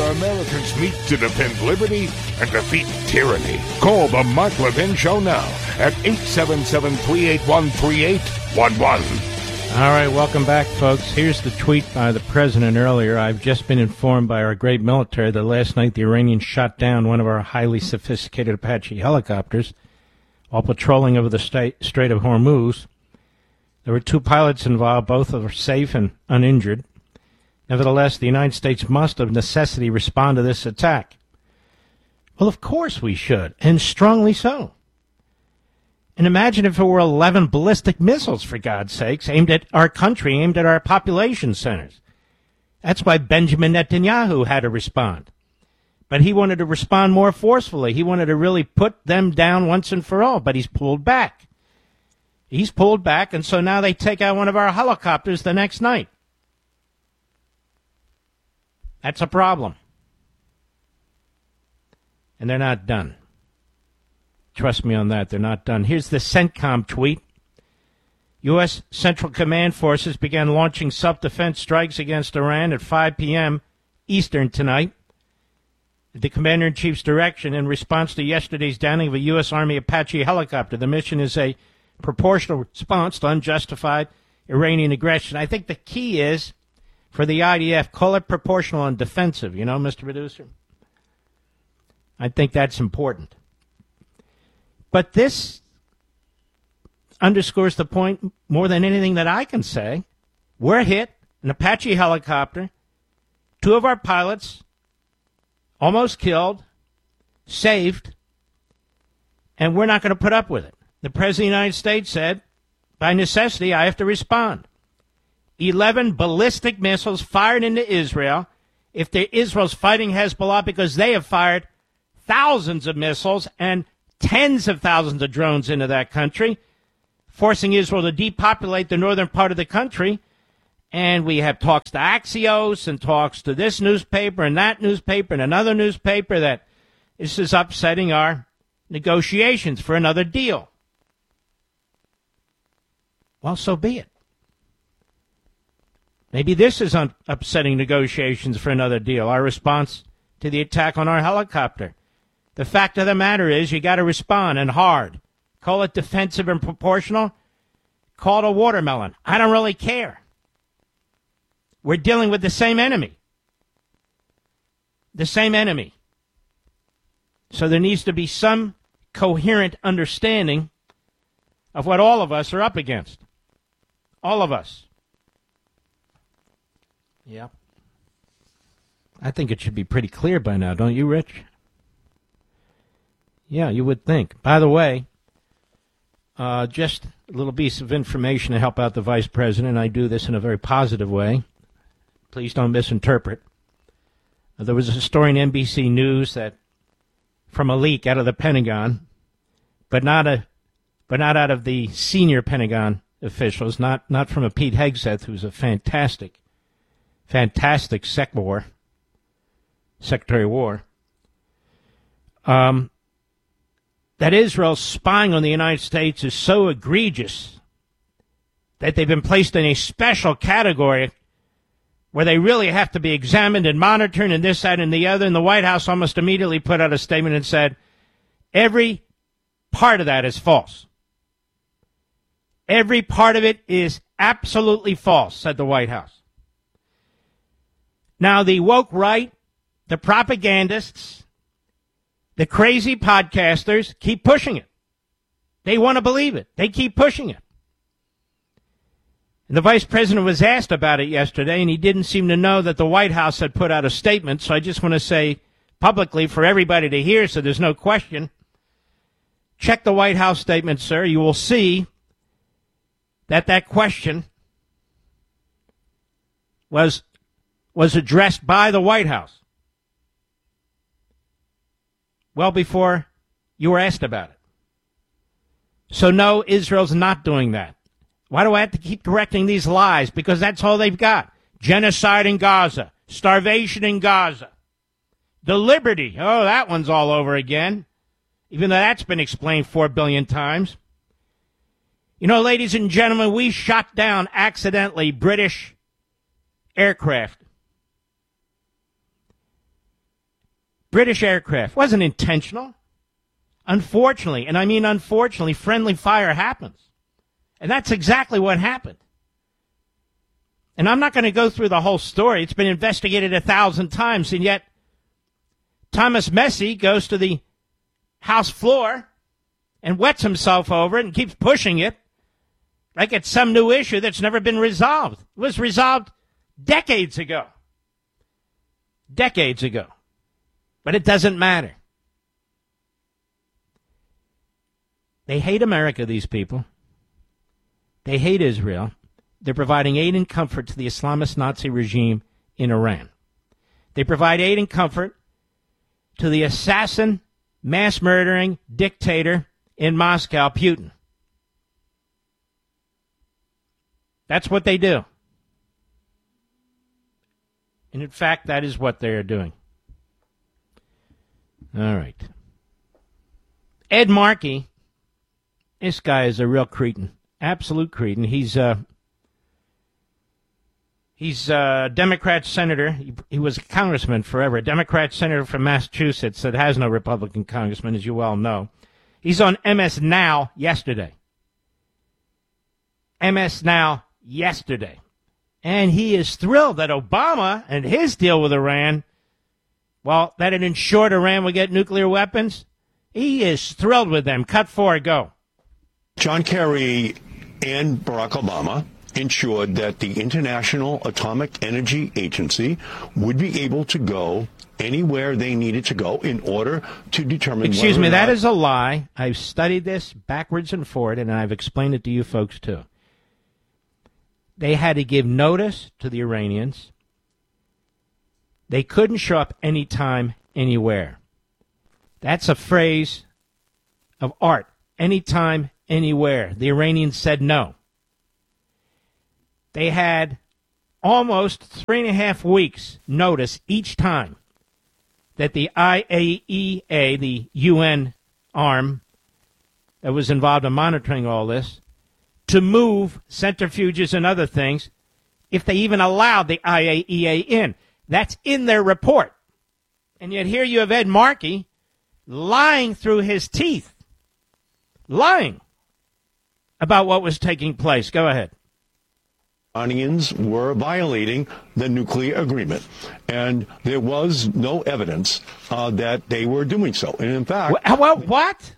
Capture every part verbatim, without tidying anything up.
where Americans meet to defend liberty and defeat tyranny. Call the Mark Levin Show now at eight seven seven, three eight one, three eight one one. All right, welcome back, folks. Here's the tweet by the president earlier. I've just been informed by our great military that last night the Iranians shot down one of our highly sophisticated Apache helicopters while patrolling over the state, Strait of Hormuz. There were two pilots involved. Both are safe and uninjured. Nevertheless, the United States must, of necessity, respond to this attack. Well, of course we should, and strongly so. And imagine if it were eleven ballistic missiles, for God's sakes, aimed at our country, aimed at our population centers. That's why Benjamin Netanyahu had to respond. But he wanted to respond more forcefully. He wanted to really put them down once and for all, but he's pulled back. He's pulled back, and so now they take out one of our helicopters the next night. That's a problem. And they're not done. Trust me on that. They're not done. Here's the CENTCOM tweet. U S. Central Command forces began launching self-defense strikes against Iran at five p.m. Eastern tonight. The Commander-in-Chief's direction in response to yesterday's downing of a U S. Army Apache helicopter. The mission is a proportional response to unjustified Iranian aggression. I think the key is, for the I D F, call it proportional and defensive, you know, Mister Producer? I think that's important. But this underscores the point more than anything that I can say. We're hit, an Apache helicopter, two of our pilots almost killed, saved, and we're not going to put up with it. The President of the United States said, by necessity, I have to respond. eleven ballistic missiles fired into Israel. If the, Israel's fighting Hezbollah because they have fired thousands of missiles and tens of thousands of drones into that country, forcing Israel to depopulate the northern part of the country. And we have talks to Axios and talks to this newspaper and that newspaper and another newspaper that this is upsetting our negotiations for another deal. Well, so be it. Maybe this is un- upsetting negotiations for another deal, our response to the attack on our helicopter. The fact of the matter is you got to respond, and hard. Call it defensive and proportional. Call it a watermelon. I don't really care. We're dealing with the same enemy. The same enemy. So there needs to be some coherent understanding of what all of us are up against. All of us. Yeah. I think it should be pretty clear by now, don't you, Rich? Yeah, you would think. By the way, uh, just a little piece of information to help out the Vice President. I do this in a very positive way. Please don't misinterpret. Uh, there was a story in N B C News that, from a leak out of the Pentagon, but not a, but not out of the senior Pentagon officials, not not from a Pete Hegseth, who's a fantastic, fantastic Sec War, Secretary of War. Um. That Israel's spying on the United States is so egregious that they've been placed in a special category where they really have to be examined and monitored and this, that, and the other. And the White House almost immediately put out a statement and said, every part of that is false. Every part of it is absolutely false, said the White House. Now, the woke right, the propagandists, the crazy podcasters keep pushing it. They want to believe it. They keep pushing it. And the Vice President was asked about it yesterday, and he didn't seem to know that the White House had put out a statement. So I just want to say publicly for everybody to hear so there's no question. Check the White House statement, sir. You will see that that question was, was addressed by the White House well before you were asked about it. So no, Israel's not doing that. Why do I have to keep correcting these lies? Because that's all they've got. Genocide in Gaza. Starvation in Gaza. The Liberty. Oh, that one's all over again. Even though that's been explained four billion times. You know, ladies and gentlemen, we shot down accidentally British aircraft. British aircraft. Wasn't intentional. Unfortunately, and I mean unfortunately, friendly fire happens. And that's exactly what happened. And I'm not going to go through the whole story. It's been investigated a thousand times, and yet Thomas Messi goes to the House floor and wets himself over it and keeps pushing it like it's some new issue that's never been resolved. It was resolved decades ago. Decades ago. But it doesn't matter. They hate America, these people. They hate Israel. They're providing aid and comfort to the Islamist Nazi regime in Iran. They provide aid and comfort to the assassin, mass-murdering dictator in Moscow, Putin. That's what they do. And in fact, that is what they are doing. All right. Ed Markey, this guy is a real cretin. Absolute cretin. He's uh, he's a Democrat senator. He, he was a congressman forever. A Democrat senator from Massachusetts that has no Republican congressman, as you well know. He's on M S Now yesterday. M S Now yesterday. And he is thrilled that Obama and his deal with Iran, well, that it ensured Iran would get nuclear weapons. He is thrilled with them. Cut four, go. John Kerry and Barack Obama ensured that the International Atomic Energy Agency would be able to go anywhere they needed to go in order to determine Excuse whether me, or that not- is a lie. I've studied this backwards and forward, and I've explained it to you folks, too. They had to give notice to the Iranians. They couldn't show up anytime, anywhere. That's a phrase of art. Anytime, anywhere. The Iranians said no. They had almost three and a half weeks notice each time that the I A E A, the U N arm that was involved in monitoring all this, to move centrifuges and other things if they even allowed the I A E A in. That's in their report. And yet here you have Ed Markey lying through his teeth. Lying about what was taking place. Go ahead. Iranians were violating the nuclear agreement, and there was no evidence uh, that they were doing so. And in fact, What? what? What?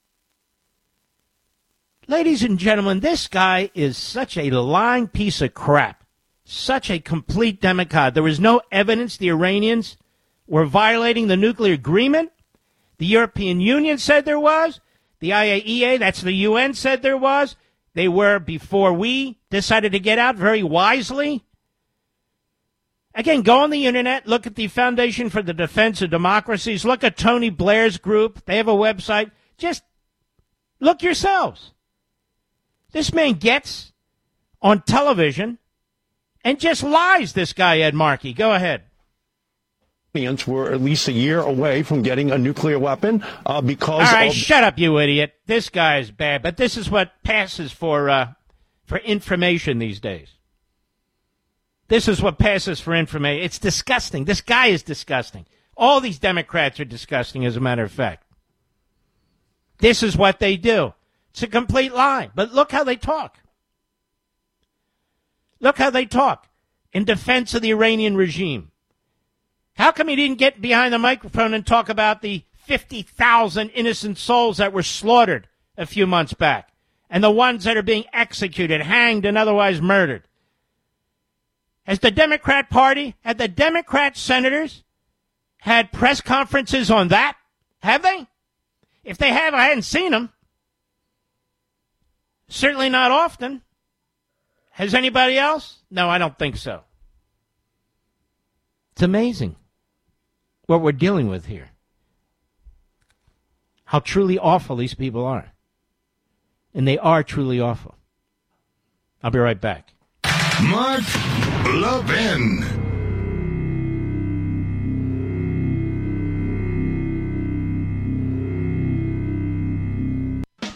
Ladies and gentlemen, this guy is such a lying piece of crap. Such a complete demagogue. There was no evidence the Iranians were violating the nuclear agreement. The European Union said there was. The I A E A, that's the U N, said there was. They were before we decided to get out very wisely. Again, go on the internet, look at the Foundation for the Defense of Democracies, look at Tony Blair's group. They have a website. Just look yourselves. This man gets on television and just lies, this guy, Ed Markey. Go ahead. Iranians were at least a year away from getting a nuclear weapon uh, because All right, of... shut up, you idiot. This guy is bad, but this is what passes for uh, for information these days. This is what passes for information. It's disgusting. This guy is disgusting. All these Democrats are disgusting, as a matter of fact. This is what they do. It's a complete lie. But look how they talk. Look how they talk in defense of the Iranian regime. How come he didn't get behind the microphone and talk about the fifty thousand innocent souls that were slaughtered a few months back and the ones that are being executed, hanged, and otherwise murdered? Has the Democrat Party, had the Democrat senators had press conferences on that? Have they? If they have, I hadn't seen them. Certainly not often. Has anybody else? No, I don't think so. It's amazing what we're dealing with here. How truly awful these people are. And they are truly awful. I'll be right back. Mark Levin.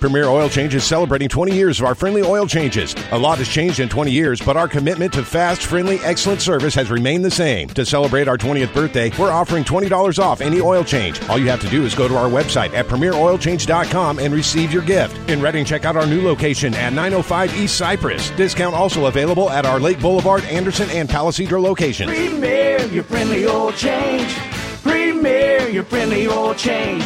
Premier Oil Change is celebrating twenty years of our friendly oil changes. A lot has changed in twenty years, but our commitment to fast, friendly, excellent service has remained the same. To celebrate our twentieth birthday, we're offering twenty dollars off any oil change. All you have to do is go to our website at premier oil change dot com and receive your gift. In Redding, check out our new location at nine oh five East Cypress. Discount also available at our Lake Boulevard, Anderson, and Palisadro locations. Premier, your friendly oil change. Premier, your friendly oil change.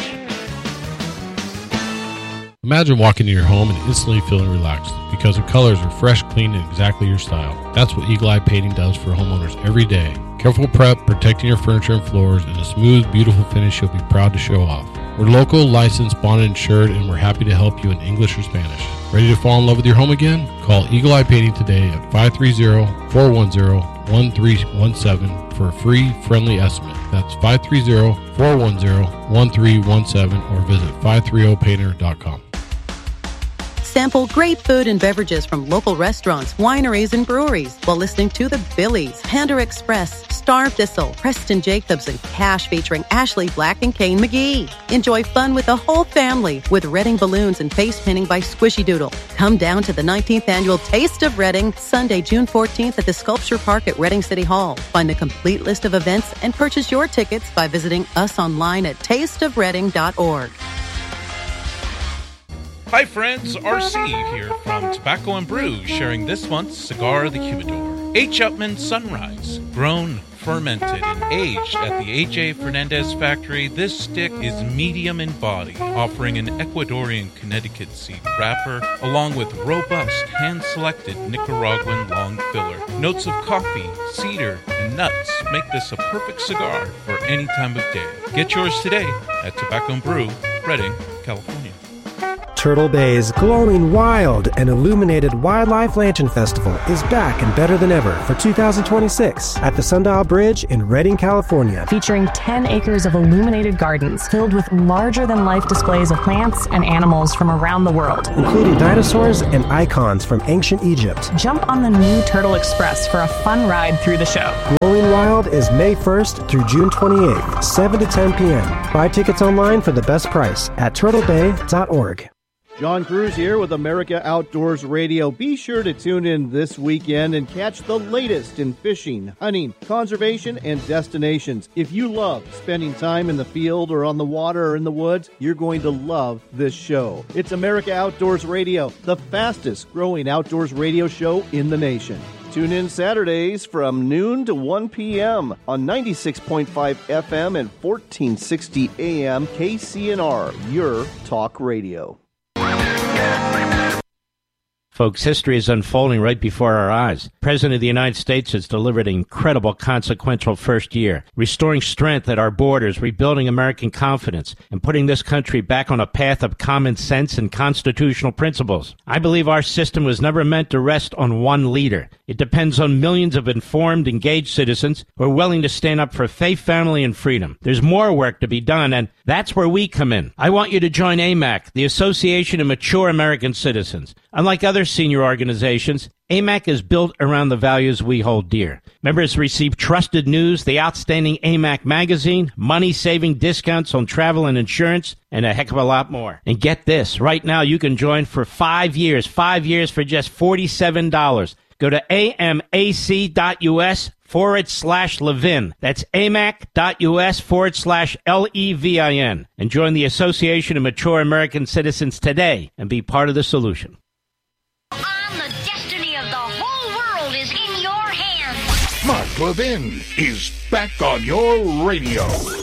Imagine walking into your home and instantly feeling relaxed because the colors are fresh, clean, and exactly your style. That's what Eagle Eye Painting does for homeowners every day. Careful prep, protecting your furniture and floors, and a smooth, beautiful finish you'll be proud to show off. We're local, licensed, bonded, insured, and we're happy to help you in English or Spanish. Ready to fall in love with your home again? Call Eagle Eye Painting today at five three zero, four one zero, one three one seven for a free, friendly estimate. That's five three zero, four one zero, one three one seven or visit five three zero painter dot com. Sample great food and beverages from local restaurants, wineries, and breweries while listening to the Billies, Panda Express, Star Thistle, Preston Jacobs, and Cash featuring Ashley Black and Kane McGee. Enjoy fun with the whole family with Reading balloons and face painting by Squishy Doodle. Come down to the nineteenth Annual Taste of Reading, Sunday, June fourteenth at the Sculpture Park at Reading City Hall. Find the complete list of events and purchase your tickets by visiting us online at taste of reading dot org. Hi friends, R C here from Tobacco and Brew, sharing this month's Cigar of the Humidor. H. Upmann Sunrise, grown, fermented, and aged at the A J Fernandez factory, this stick is medium in body, offering an Ecuadorian Connecticut seed wrapper, along with robust, hand-selected Nicaraguan long filler. Notes of coffee, cedar, and nuts make this a perfect cigar for any time of day. Get yours today at Tobacco and Brew, Reading, California. Turtle Bay's glowing, wild, and illuminated Wildlife Lantern Festival is back and better than ever for two thousand twenty-six at the Sundial Bridge in Redding, California. Featuring ten acres of illuminated gardens filled with larger-than-life displays of plants and animals from around the world, including dinosaurs and icons from ancient Egypt. Jump on the new Turtle Express for a fun ride through the show. Glowing Wild is May first through June twenty-eighth, seven to ten p.m. Buy tickets online for the best price at turtle bay dot org. John Cruz here with America Outdoors Radio. Be sure to tune in this weekend and catch the latest in fishing, hunting, conservation, and destinations. If you love spending time in the field or on the water or in the woods, you're going to love this show. It's America Outdoors Radio, the fastest growing outdoors radio show in the nation. Tune in Saturdays from noon to one p.m. on ninety-six point five F M and fourteen sixty A M K C N R, your talk radio. Folks, history is unfolding right before our eyes. The President of the United States has delivered an incredible, consequential first year, restoring strength at our borders, rebuilding American confidence, and putting this country back on a path of common sense and constitutional principles. I believe our system was never meant to rest on one leader. It depends on millions of informed, engaged citizens who are willing to stand up for faith, family, and freedom. There's more work to be done, and that's where we come in. I want you to join A M A C, the Association of Mature American Citizens. Unlike other senior organizations, A M A C is built around the values we hold dear. Members receive trusted news, the outstanding A M A C magazine, money-saving discounts on travel and insurance, and a heck of a lot more. And get this, right now you can join for five years, five years for just forty-seven dollars. Go to amac.us forward slash Levin. That's amac.us forward slash L E V I N. And join the Association of Mature American Citizens today and be part of the solution. The destiny of the whole world is in your hands. Mark Levin is back on your radio.